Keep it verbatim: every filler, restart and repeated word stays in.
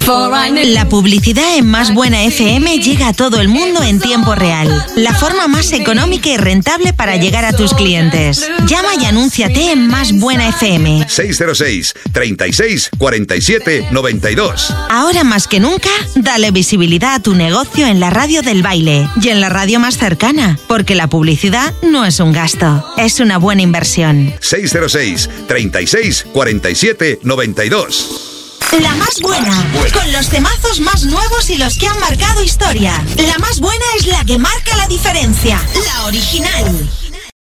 La publicidad en Más Buena F M llega a todo el mundo en tiempo real. La forma más económica y rentable para llegar a tus clientes. Llama y anúnciate en Más Buena F M. seis cero seis, treinta y seis, cuarenta y siete, noventa y dos. Ahora más que nunca, dale visibilidad a tu negocio en la radio del baile y en la radio más cercana, porque la publicidad no es un gasto, es una buena inversión. seis cero seis, treinta y seis, cuarenta y siete, noventa y dos. La Más Buena, con los temazos más nuevos y los que han marcado historia. La Más Buena es la que marca la diferencia, la original.